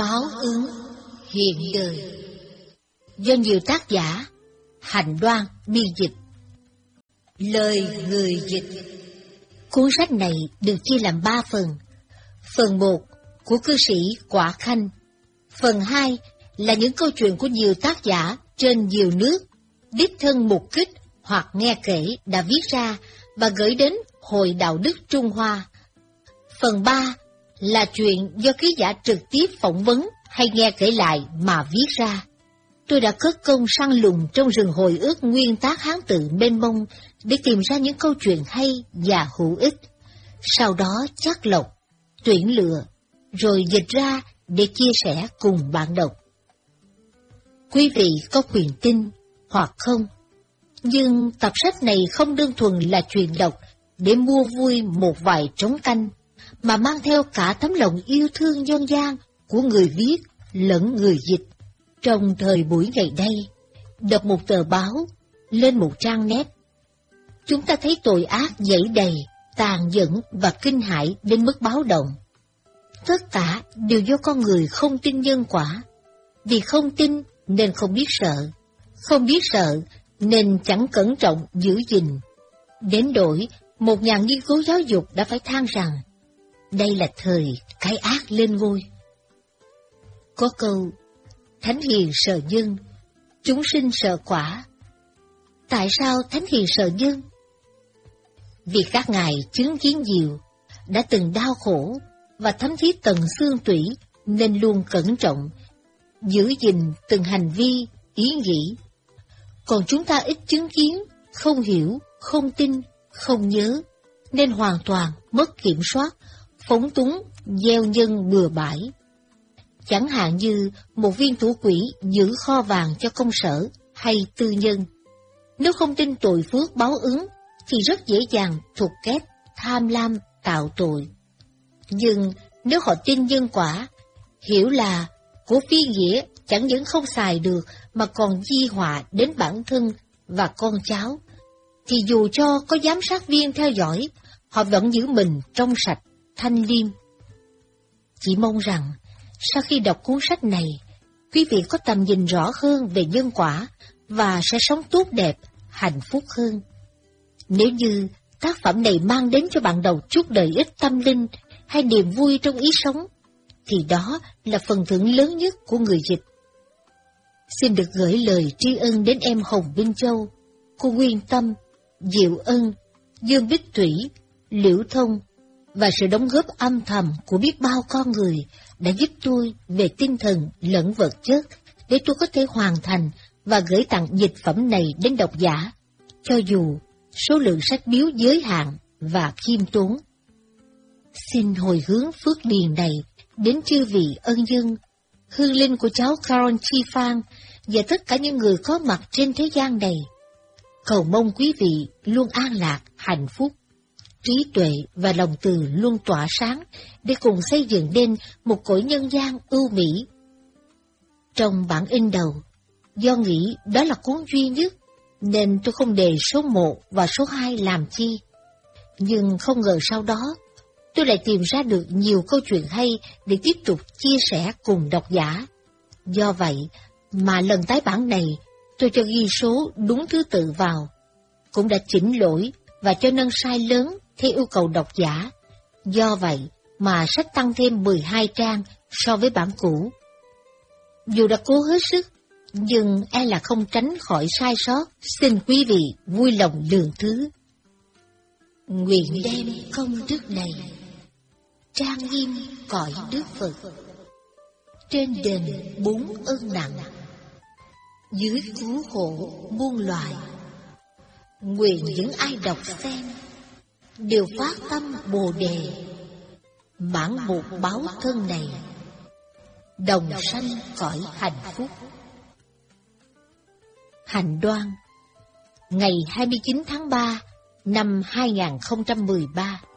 Báo ứng hiện đời, do nhiều tác giả Hạnh Đoan biên dịch. Lời người dịch. Cuốn sách này được chia làm 3 phần. Phần 1 của cư sĩ Quả Khanh. Phần 2 là những câu chuyện của nhiều tác giả trên nhiều nước, đích thân mục kích hoặc nghe kể đã viết ra và gửi đến Hội Đạo đức Trung Hoa. Phần 3 là chuyện do ký giả trực tiếp phỏng vấn hay nghe kể lại mà viết ra. Tôi đã cất công săn lùng trong rừng hồi ức nguyên tác Hán tự mênh mông để tìm ra những câu chuyện hay và hữu ích. Sau đó chắt lọc, tuyển lựa, rồi dịch ra để chia sẻ cùng bạn đọc. Quý vị có quyền tin hoặc không, nhưng tập sách này không đơn thuần là chuyện đọc để mua vui một vài trống canh, mà mang theo cả tấm lòng yêu thương dân gian của người viết lẫn người dịch. Trong thời buổi ngày nay, đọc một tờ báo, lên một trang nét, chúng ta thấy tội ác dẫy đầy, tàn nhẫn và kinh hãi đến mức báo động. Tất cả đều do con người không tin nhân quả. Vì không tin nên không biết sợ, không biết sợ nên chẳng cẩn trọng giữ gìn. Đến đổi, một nhà nghiên cứu giáo dục đã phải than rằng, đây là thời cái ác lên ngôi. Có câu, thánh hiền sợ nhân, chúng sinh sợ quả. Tại sao thánh hiền sợ nhân? Vì các ngài chứng kiến nhiều, đã từng đau khổ và thấm thía tận xương tủy nên luôn cẩn trọng, giữ gìn từng hành vi, ý nghĩ. Còn chúng ta ít chứng kiến, không hiểu, không tin, không nhớ, nên hoàn toàn mất kiểm soát, phóng túng, gieo nhân bừa bãi. Chẳng hạn như một viên thủ quỹ giữ kho vàng cho công sở hay tư nhân. Nếu không tin tội phước báo ứng, thì rất dễ dàng thuộc kép, tham lam, tạo tội. Nhưng nếu họ tin nhân quả, hiểu là của phi nghĩa chẳng những không xài được mà còn di họa đến bản thân và con cháu, thì dù cho có giám sát viên theo dõi, họ vẫn giữ mình trong sạch, thanh liêm. Chỉ mong rằng, sau khi đọc cuốn sách này, quý vị có tầm nhìn rõ hơn về nhân quả và sẽ sống tốt đẹp, hạnh phúc hơn. Nếu như tác phẩm này mang đến cho bạn đọc chút lợi ích tâm linh hay niềm vui trong ý sống, thì đó là phần thưởng lớn nhất của người dịch. Xin được gửi lời tri ân đến em Hồng Vinh Châu, cô Nguyên Tâm, Diệu Ân, Dương Bích Thủy, Liễu Thông, và sự đóng góp âm thầm của biết bao con người đã giúp tôi về tinh thần lẫn vật chất để tôi có thể hoàn thành và gửi tặng dịch phẩm này đến độc giả, cho dù số lượng sách biếu giới hạn và khiêm tốn. Xin hồi hướng phước điền này đến chư vị ân nhân, hương linh của cháu Caron Chi Phan và tất cả những người có mặt trên thế gian này. Cầu mong quý vị luôn an lạc, hạnh phúc, trí tuệ và lòng từ luôn tỏa sáng để cùng xây dựng nên một cõi nhân gian ưu mỹ. Trong bản in đầu, do nghĩ đó là cuốn duy nhất, nên tôi không đề số 1 và số 2 làm chi. Nhưng không ngờ sau đó, tôi lại tìm ra được nhiều câu chuyện hay để tiếp tục chia sẻ cùng độc giả. Do vậy mà lần tái bản này, tôi cho ghi số đúng thứ tự vào, cũng đã chỉnh lỗi và cho nâng sai lớn theo yêu cầu độc giả. Do vậy mà sách tăng thêm 12 trang so với bản cũ. Dù đã cố hết sức, nhưng e là không tránh khỏi sai sót, xin quý vị vui lòng lượng thứ. Nguyện đem công đức này trang nghiêm cõi Đức Phật, trên đền 4 ơn nặng, dưới cứu hộ muôn loài. Nguyện những ai đọc xem đều phát tâm Bồ Đề, mãn một báo thân này, đồng sanh cõi hạnh phúc. Hạnh Đoan, ngày 29 tháng 3 năm 2013.